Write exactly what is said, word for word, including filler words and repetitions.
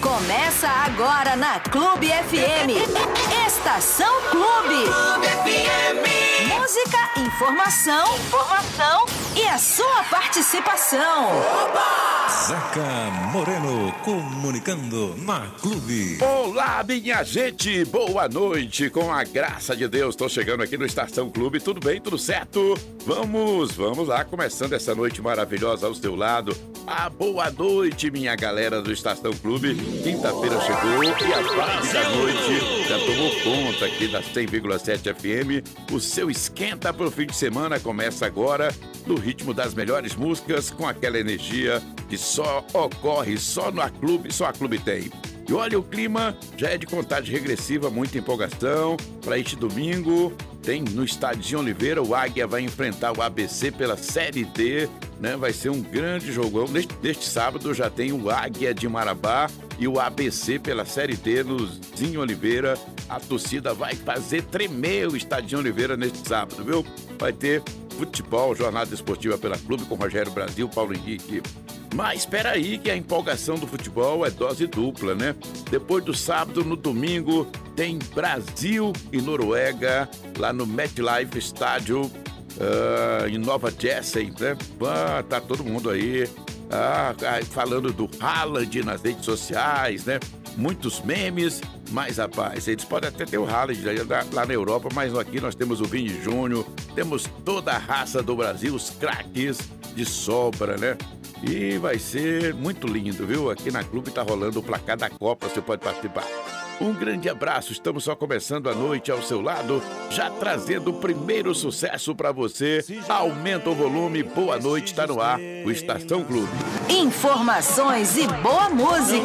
Começa agora na Clube F M. Estação Clube. Clube F M. Música, informação, informação e a sua participação. Oba! Zeca Moreno comunicando na Clube. Olá, minha gente, boa noite. Com a graça de Deus, estou chegando aqui no Estação Clube. Tudo bem, tudo certo? Vamos, vamos lá, começando essa noite maravilhosa ao seu lado. Ah, boa noite, minha galera do Estação Clube. Quinta-feira chegou e a vibe da noite já tomou conta aqui da cem vírgula sete F M. O seu esquenta pro fim de semana começa agora no ritmo das melhores músicas, com aquela energia que só ocorre só na Clube, só a Clube tem. E olha, o clima já é de contagem regressiva, muita empolgação. Para este domingo, tem no estádio de Oliveira, o Águia vai enfrentar o A B C pela Série D, né? Vai ser um grande jogão. Neste, neste sábado já tem o Águia de Marabá e o A B C pela Série D no Zinho Oliveira. A torcida vai fazer tremer o estádio de Oliveira neste sábado, viu? Vai ter futebol, jornada esportiva pela Clube com Rogério Brasil, Paulo Henrique. Mas espera aí que a empolgação do futebol é dose dupla, né? Depois do sábado, no domingo, tem Brasil e Noruega lá no MetLife Stadium, uh, em Nova Jersey, né? Ah, tá todo mundo aí ah, falando do Haaland nas redes sociais, né? Muitos memes, mas rapaz, eles podem até ter o Haaland lá na Europa, mas aqui nós temos o Vini Júnior, temos toda a raça do Brasil, os craques de sobra, né? E vai ser muito lindo, viu? Aqui na Clube tá rolando o placar da Copa, você pode participar. Um grande abraço, estamos só começando a noite ao seu lado, já trazendo o primeiro sucesso pra você. Aumenta o volume, boa noite, tá no ar, o Estação Clube. Informações e boa música.